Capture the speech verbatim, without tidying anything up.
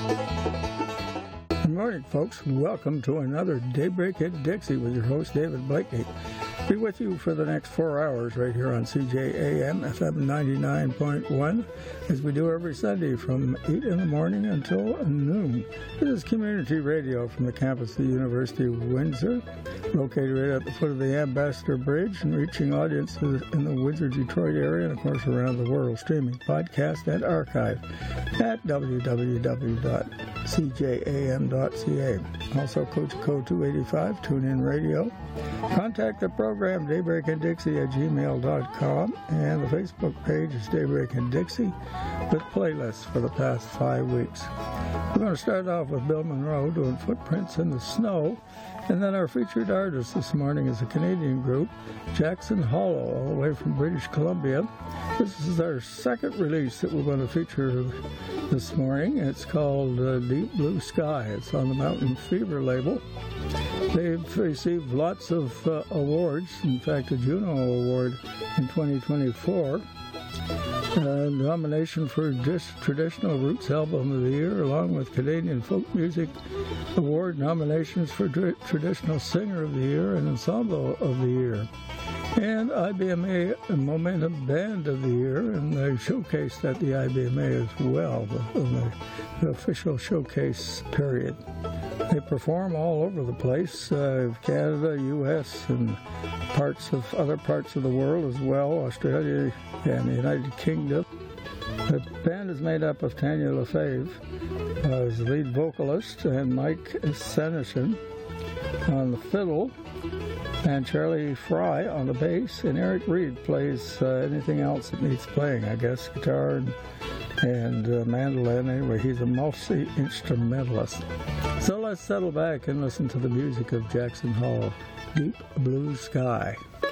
Good morning, folks. Welcome to another Daybreak at Dixie with your host, David Blakeney. Be with you for the next four hours right here on C J A M F M ninety-nine point one, as we do every Sunday from eight in the morning until noon. This is community radio from the campus of the University of Windsor, located right at the foot of the Ambassador Bridge and reaching audiences in the Windsor-Detroit area and, of course, around the world, streaming podcast and archive at w w w dot c j a m dot c a. Also, Coach Code two eighty-five, TuneIn Radio. Contact the program, Daybreak and Dixie at gmail dot com, and the Facebook page is Daybreak and Dixie with playlists for the past five weeks. We're going to start off with Bill Monroe doing Footprints in the Snow, and then our featured artist this morning is a Canadian group, Jackson Hollow, all the way from British Columbia. This is our second release that we're going to feature this morning. It's called uh, Deep Blue Sky. It's on the Mountain Fever label. They've received lots of uh, awards, in fact a Juno Award in twenty twenty-four, a nomination for Dis- Traditional Roots Album of the Year, along with Canadian Folk Music Award nominations for Dr- Traditional Singer of the Year and Ensemble of the Year, and I B M A Momentum Band of the Year, and they showcased at the I B M A as well, the, the, the official showcase period. They perform all over the place, uh, Canada, U S, and parts of other parts of the world as well, Australia and the United Kingdom. The band is made up of Tanya Lefebvre uh, as the lead vocalist, and Mike Senishin on the fiddle, and Charlie Fry on the bass, and Eric Reed plays uh, anything else that needs playing, I guess, guitar and, and uh, mandolin. Anyway, he's a multi-instrumentalist. So let's settle back and listen to the music of Jackson Hall, Deep Blue Sky.